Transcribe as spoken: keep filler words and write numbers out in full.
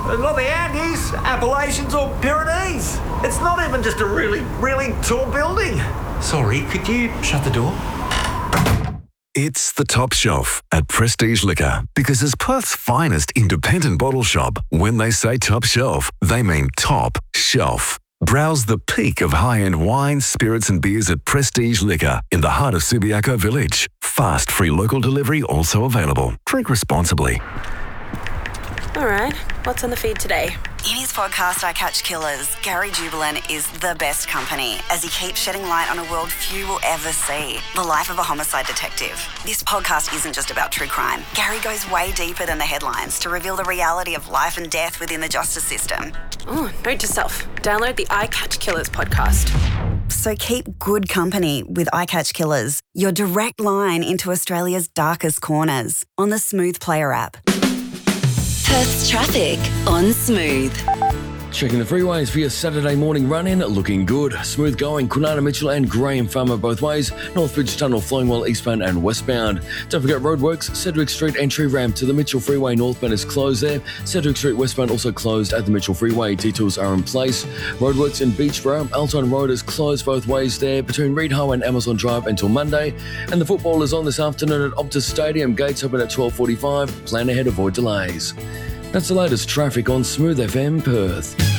Not the Andes, Appalachians or Pyrenees. It's not even just a really, really tall building. Sorry, could you shut the door? It's the Top Shelf at Prestige Liquor, because as Perth's finest independent bottle shop, when they say top shelf, they mean top shelf. Browse the peak of high-end wines, spirits and beers at Prestige Liquor in the heart of Subiaco Village. Fast, free local delivery also available. Drink responsibly. All right, what's on the feed today? In his podcast, I Catch Killers, Gary Jubelin is the best company as he keeps shedding light on a world few will ever see, the life of a homicide detective. This podcast isn't just about true crime. Gary goes way deeper than the headlines to reveal the reality of life and death within the justice system. Oh, note to self, download the I Catch Killers podcast. So keep good company with I Catch Killers, your direct line into Australia's darkest corners, on the Smooth Player app. Perth's traffic on Smooth. Checking the freeways for your Saturday morning run-in, looking good. Smooth going, Kwinana Mitchell and Graham Farmer both ways. Northbridge Tunnel flowing well eastbound and westbound. Don't forget roadworks, Sedgwick Street entry ramp to the Mitchell Freeway northbound is closed there. Sedgwick Street westbound also closed at the Mitchell Freeway. Detours are in place. Roadworks in Beachborough, Alton Road is closed both ways there between Reed Highway and Amazon Drive until Monday. And the football is on this afternoon at Optus Stadium. Gates open at twelve forty-five. Plan ahead, avoid delays. That's the latest traffic on Smooth F M Perth.